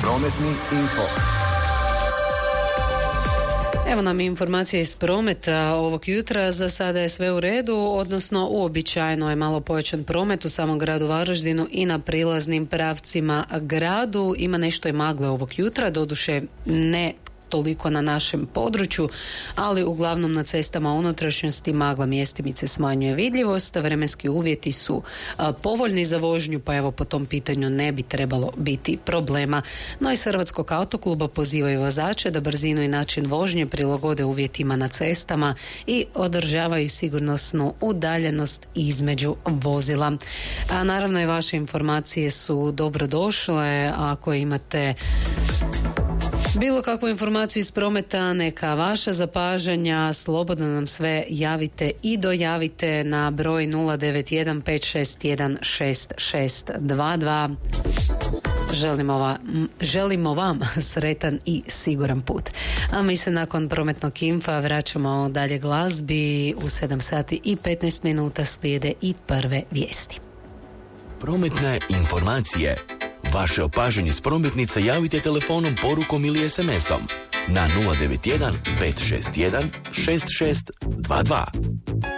Prometni info. Evo nam informacije iz prometa ovog jutra. Za sada je sve u redu, odnosno uobičajeno je malo pojačan promet u samom gradu Varaždinu i na prilaznim pravcima gradu. Ima nešto i magle ovog jutra, doduše ne toliko na našem području, ali uglavnom na cestama unutrašnjosti magla mjestimice smanjuje vidljivost. Vremenski uvjeti su povoljni za vožnju, pa evo po tom pitanju ne bi trebalo biti problema. No iz Hrvatskog autokluba pozivaju vozače da brzinu i način vožnje prilagode uvjetima na cestama i održavaju sigurnosnu udaljenost između vozila. A naravno i vaše informacije su dobrodošle. Ako imate bilo kakvu informaciju iz prometa, neka vaša zapažanja, slobodno nam sve javite i dojavite na broj 091 561 6622. Želimo vam sretan i siguran put. A mi se nakon prometnog infa vraćamo dalje glazbi. U 7 sati i 15 minuta slijede i prve vijesti. Prometne informacije. Vaše opažanje s prometnica javite telefonom, porukom ili SMS-om na 091 561 6622.